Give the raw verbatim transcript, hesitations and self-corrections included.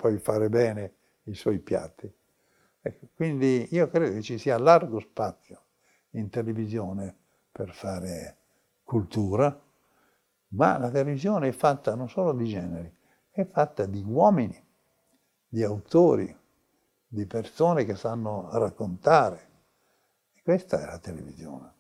poi fare bene i suoi piatti. Ecco, quindi io credo che ci sia largo spazio in televisione per fare cultura, ma la televisione è fatta non solo di generi, è fatta di uomini, di autori, di persone che sanno raccontare. E questa è la televisione.